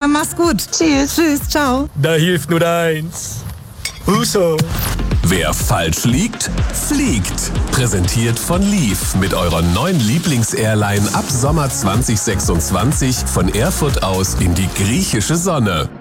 mach's gut. Tschüss. Tschüss, ciao. Da hilft nur eins. Huso. Wer falsch liegt, fliegt. Präsentiert von Leaf mit eurer neuen Lieblings-Airline ab Sommer 2026 von Erfurt aus in die griechische Sonne.